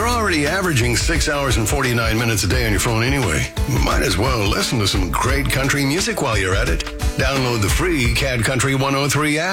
You're already averaging 6 hours and 49 minutes a day on your phone anyway. Might as well listen to some great country music while you're at it. Download the free CAD Country 103 app.